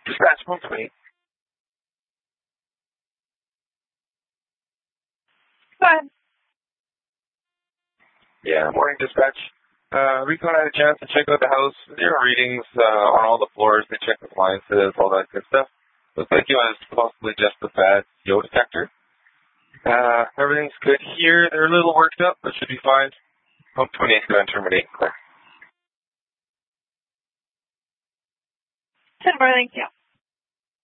Dispatch 120. Go ahead. Yeah, morning dispatch. Recon had a chance to check out the house. There were readings on all the floors. They checked appliances, all that good stuff. Looks like it was possibly just the bad CO detector. Everything's good here. They're a little worked up, but should be fine. Hope 28 is going to terminate. Clear. 10 more, thank you.